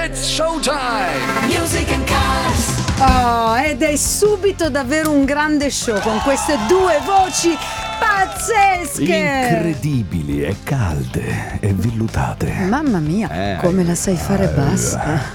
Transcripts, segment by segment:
It's showtime! Music and Cars. Oh, ed è subito davvero un grande show con queste due voci pazzesche, incredibili e calde e vellutate. Mamma mia, come la sai fare bassa.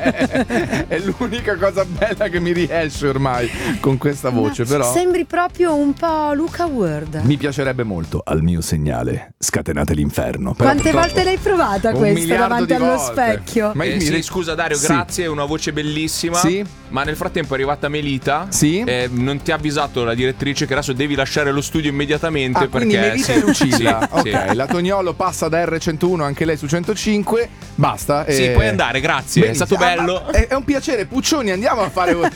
È l'unica cosa bella che mi riesce ormai con questa voce, però sembri proprio un po' Luca Ward. mi piacerebbe molto al mio segnale scatenate l'inferno. Però Quante volte l'hai provata un questa miliardo davanti di allo volte. specchio? Ma io Sì, scusa Dario, Sì. grazie, una voce bellissima. Sì. Ma nel frattempo è arrivata Melita. Sì. Non ti ha avvisato la direttrice che adesso devi lasciare lo studio immediatamente quindi perché Melita e Lucilla. Sì, Ok, sì. la Tognolo passa da R101 anche lei su 105. Basta. Sì, puoi andare, grazie. Benissimo. È stato bello. Ma è un piacere, Puccioni. Andiamo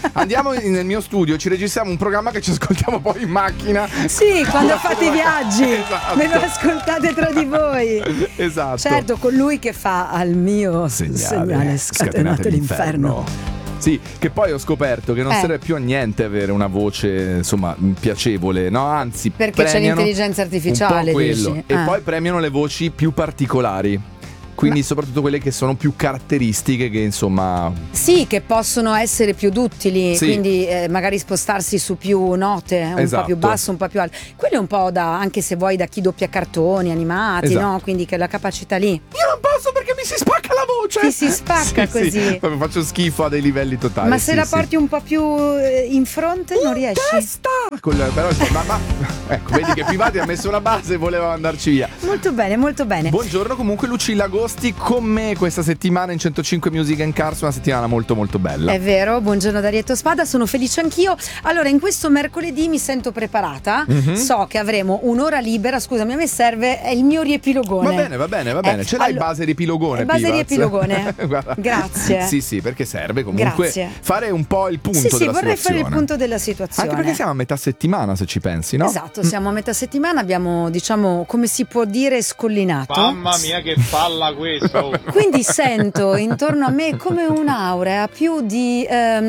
nel mio studio, ci registriamo un programma che ci ascoltiamo poi in macchina. Sì, quando fate i viaggi, Esatto. me lo ascoltate tra di voi. Esatto. Certo, con lui che fa al mio segnale scatenate l'inferno. Sì, che poi ho scoperto che non serve più a niente avere una voce, insomma, piacevole, no? Anzi, Perché c'è premiano l'intelligenza artificiale, un po' quello. dici? E poi premiano le voci più particolari. Quindi soprattutto quelle che sono più caratteristiche, che insomma... Sì, che possono essere più duttili, Sì. quindi magari spostarsi su più note, un Esatto. po' più basso, un po' più alto. Quello è un po' da, anche se vuoi, da chi doppia cartoni animati, Esatto. no? Quindi che la capacità lì. Io non posso perché mi si spacca la voce! Ti si spacca Sì, così. sì, proprio faccio schifo a dei livelli totali. Ma se sì, la sì. porti un po' più in fronte non riesci? Testa! Però ecco, vedi che Pivati ha messo una base e voleva andarci via. Molto bene, molto bene. Buongiorno comunque Lucilla Agosti con me questa settimana in 105 Music and Cars, una settimana molto molto bella. È vero, buongiorno Darietto Spada, sono felice anch'io. Allora, in questo mercoledì mi sento preparata. So che avremo un'ora libera. Scusami, a me serve è il mio riepilogone. Va bene. Ce l'hai base riepilogone, base Pivaz? riepilogone. Guarda. Grazie. Sì, perché serve comunque Grazie. fare un po' il punto Sì, della vorrei situazione. fare il punto della situazione. Anche perché siamo a metà settimana, se ci pensi, no? Esatto, siamo a metà settimana, abbiamo, diciamo, come si può dire, scollinato. Mamma mia che palla questa! Oh. Quindi sento intorno a me come un'aurea più di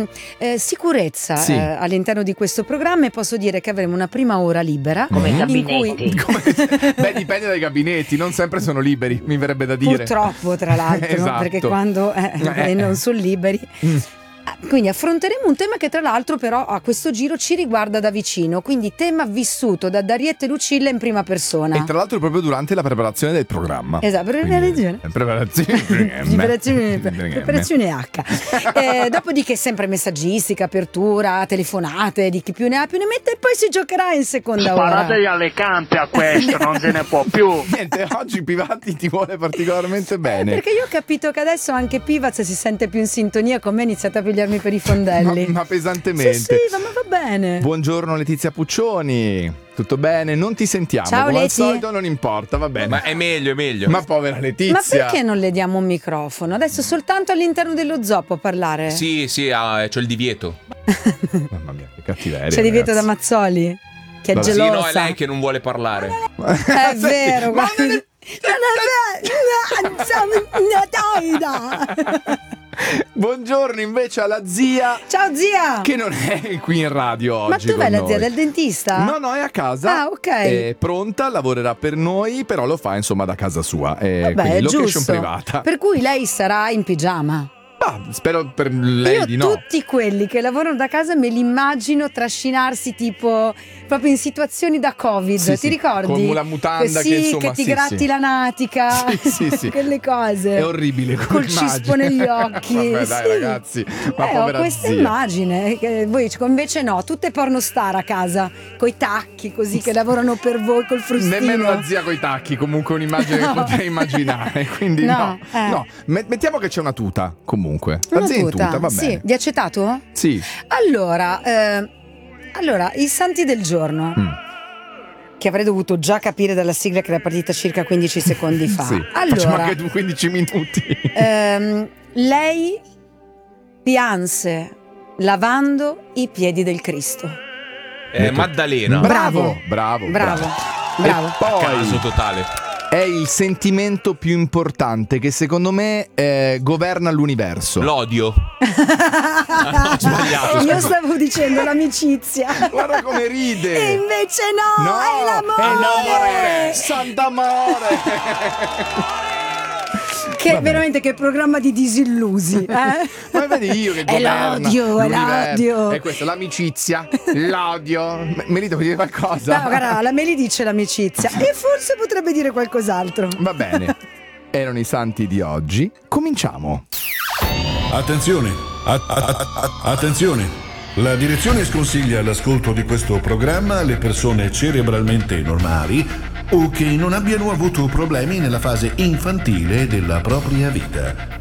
sicurezza Sì. all'interno di questo programma, e posso dire che avremo una prima ora libera in cui Beh, dipende dai gabinetti, non sempre sono liberi, mi verrebbe da dire. purtroppo, tra l'altro, Esatto. perché quando non sono liberi. Quindi affronteremo un tema che tra l'altro però a questo giro ci riguarda da vicino, quindi tema vissuto da Darietta e Lucilla in prima persona. E tra l'altro proprio durante la preparazione del programma. Esatto, preparazione. Preparazione H. Dopodiché sempre messaggistica, apertura, telefonate di chi più ne ha più ne mette, e poi si giocherà in seconda ora. Sparatevi alle campe a questo, non se ne può più. Niente, oggi Pivati ti vuole particolarmente bene. Perché io ho capito che adesso anche Pivaz si sente più in sintonia con me, ha iniziato a pigliarmi per i fondelli. Ma pesantemente. Sì, ma va bene. Buongiorno Letizia Puccioni. Tutto bene? Non ti sentiamo. Ciao, come Leti. al solito non importa, va bene. Ma è meglio. Ma povera Letizia. Ma perché non le diamo un microfono? Adesso soltanto all'interno dello zoo può parlare. Sì, c'ho il divieto. Mamma mia, che cattiveria. C'è divieto da ragazzi. Mazzoli, che è Vabbè. Sì, gelosa. no, è lei che non vuole parlare. È vero, Ma guarda. non è- Buongiorno invece alla zia, Ciao zia. che non è qui in radio oggi. Ma dov'è con la noi. zia del dentista? No, è a casa. Ah, ok. È pronta, lavorerà per noi, però lo fa insomma da casa sua. Vabbè, Quindi è location giusto. privata. Per cui lei sarà in pigiama. Bah, spero per lei Io di no. tutti quelli che lavorano da casa me li immagino trascinarsi tipo proprio in situazioni da Covid, Sì, ti sì, ricordi? con la mutanda sì, che, insomma, che ti sì, gratti sì. la natica, Sì. quelle cose. È orribile come Col immagine. cispo negli occhi. Vabbè, dai sì. ragazzi, ma ho povera questa zia. immagine che voi invece no, tutte pornostar a casa coi tacchi così che lavorano per voi col frustino. Nemmeno la zia coi tacchi, comunque un'immagine No. che potrei immaginare. Quindi No, no. Mettiamo che c'è una tuta, comunque. La Una zia in tuta, tuta, va sì. bene. Di acetato? Sì. Allora, i santi del giorno. Che avrei dovuto già capire dalla sigla che era partita circa 15 secondi fa. Sì. Facciamo Allora, anche 15 minuti. lei pianse lavando i piedi del Cristo. Maddalena. Bravo. Bravo. E poi Caso totale. è il sentimento più importante che secondo me governa l'universo. L'odio. Ho sbagliato. Io stavo dicendo l'amicizia. Guarda come ride. E invece no, è l'amore. Sant'amore. Che veramente che programma di disillusi, Ma vedi io che È l'odio, è l'odio. E questo, l'amicizia, l'odio. Melito, vuoi dire qualcosa? No, guarda, la Meli dice l'amicizia e forse potrebbe dire qualcos'altro. Va bene. Erano i santi di oggi. Cominciamo. Attenzione, attenzione. La direzione sconsiglia l'ascolto di questo programma alle persone cerebralmente normali o che non abbiano avuto problemi nella fase infantile della propria vita.